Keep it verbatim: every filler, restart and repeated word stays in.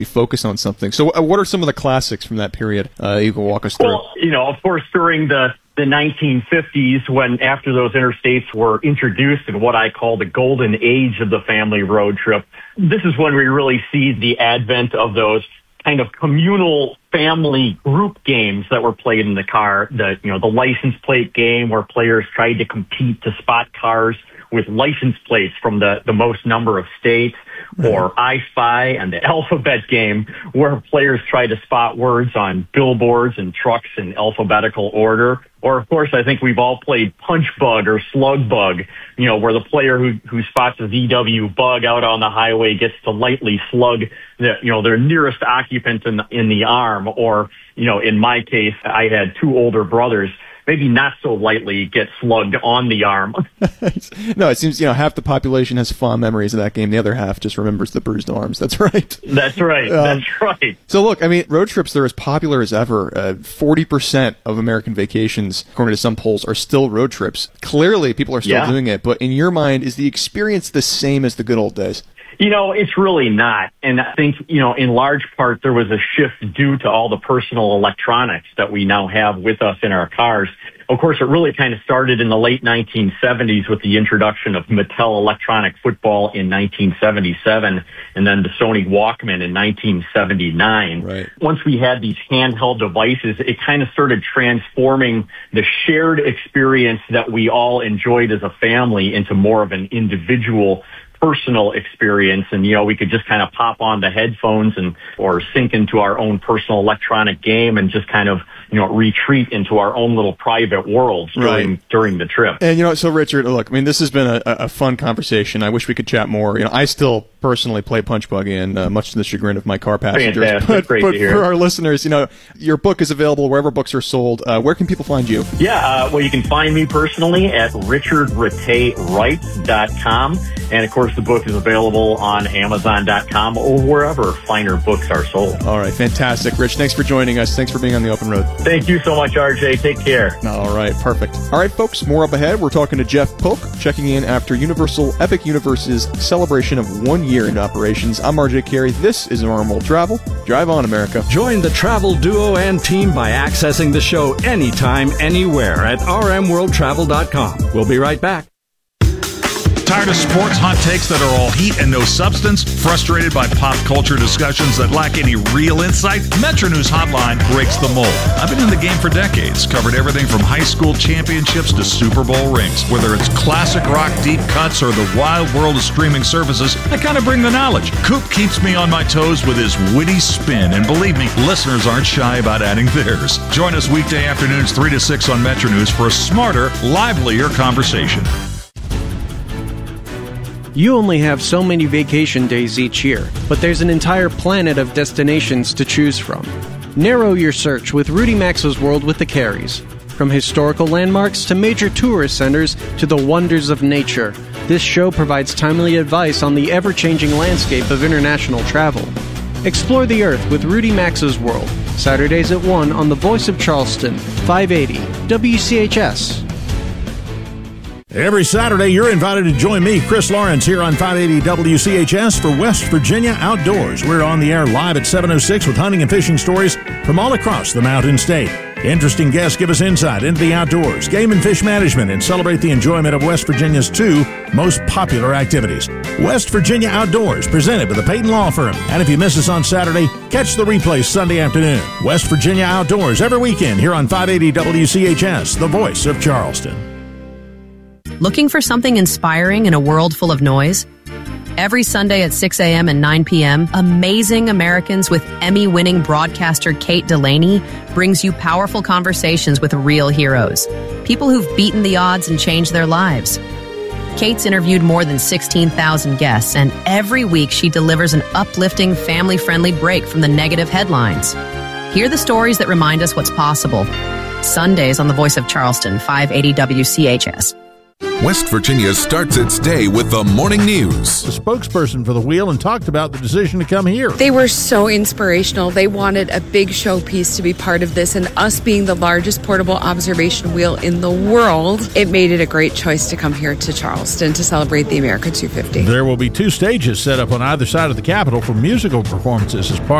focus on something. So uh, what are some of the classics from that period uh, you can walk us through? Well, you know, of course, during the, the nineteen fifties, when after those interstates were introduced in what I call the golden age of the family road trip, this is when we really see the advent of those kind of communal family group games that were played in the car. The, you know, the license plate game where players tried to compete to spot cars with license plates from the, the most number of states, or I Spy and the alphabet game where players try to spot words on billboards and trucks in alphabetical order. Or, of course, I think we've all played Punch Bug or Slug Bug, you know, where the player who, who spots a V W bug out on the highway gets to lightly slug the, you know, their nearest occupant in, in the arm. Or, you know, in my case, I had two older brothers, maybe not so lightly get slugged on the arm. No, it seems, you know, half the population has fond memories of that game. The other half just remembers the bruised arms. That's right. That's right. Um, That's right. So look, I mean, road trips, they're as popular as ever. Uh, forty percent of American vacations, according to some polls, are still road trips. Clearly, people are still yeah. doing it. But in your mind, is the experience the same as the good old days? You know, it's really not. And I think, you know, in large part, there was a shift due to all the personal electronics that we now have with us in our cars. Of course, it really kind of started in the late nineteen seventies with the introduction of Mattel Electronic Football in nineteen seventy-seven, and then the Sony Walkman in nineteen seventy-nine. Right. Once we had these handheld devices, it kind of started transforming the shared experience that we all enjoyed as a family into more of an individual personal experience. And, you know, we could just kind of pop on the headphones and, or sync into our own personal electronic game and just kind of, you know, retreat into our own little private worlds during, right. during the trip. And, you know, so Richard, look, I mean, this has been a, a fun conversation. I wish we could chat more. You know, I still personally play Punch Bug in, uh, much to the chagrin of my car passengers. Fantastic. But, Great but to hear. For our listeners, you know, your book is available wherever books are sold. Uh, where can people find you? Yeah, uh, well, you can find me personally at richard rattay writes dot com. And, of course, the book is available on amazon dot com or wherever finer books are sold. All right, fantastic. Rich, thanks for joining us. Thanks for being on the open road. Thank you so much, R J. Take care. All right, perfect. All right, folks, more up ahead. We're talking to Jeff Polk, checking in after Universal Epic Universe's celebration of one year in operations. I'm R J Carey. This is R M World Travel. Drive on, America. Join the travel duo and team by accessing the show anytime, anywhere at r m world travel dot com. We'll be right back. Tired of sports hot takes that are all heat and no substance? Frustrated by pop culture discussions that lack any real insight? Metro News Hotline breaks the mold. I've been in the game for decades, covered everything from high school championships to Super Bowl rings. Whether it's classic rock deep cuts or the wild world of streaming services, I kind of bring the knowledge. Coop keeps me on my toes with his witty spin, and believe me, listeners aren't shy about adding theirs. Join us weekday afternoons three to six on Metro News for a smarter, livelier conversation. You only have so many vacation days each year, but there's an entire planet of destinations to choose from. Narrow your search with Rudy Maxa's World with the Careys. From historical landmarks to major tourist centers to the wonders of nature, this show provides timely advice on the ever-changing landscape of international travel. Explore the Earth with Rudy Maxa's World, Saturdays at one on the Voice of Charleston, five eighty W C H S. Every Saturday, you're invited to join me, Chris Lawrence, here on five eighty W C H S for West Virginia Outdoors. We're on the air live at seven oh six with hunting and fishing stories from all across the Mountain State. Interesting guests give us insight into the outdoors, game and fish management, and celebrate the enjoyment of West Virginia's two most popular activities. West Virginia Outdoors, presented by the Peyton Law Firm. And if you miss us on Saturday, catch the replay Sunday afternoon. West Virginia Outdoors every weekend here on five eighty W C H S, the voice of Charleston. Looking for something inspiring in a world full of noise? Every Sunday at six a.m. and nine p.m., Amazing Americans with Emmy-winning broadcaster Kate Delaney brings you powerful conversations with real heroes, people who've beaten the odds and changed their lives. Kate's interviewed more than sixteen thousand guests, and every week she delivers an uplifting, family-friendly break from the negative headlines. Hear the stories that remind us what's possible. Sundays on the Voice of Charleston, five eighty W C H S. West Virginia starts its day with the morning news. The spokesperson for the wheel and talked about the decision to come here. They were so inspirational. They wanted a big showpiece to be part of this, and us being the largest portable observation wheel in the world, it made it a great choice to come here to Charleston to celebrate the America two fifty. There will be two stages set up on either side of the Capitol for musical performances as part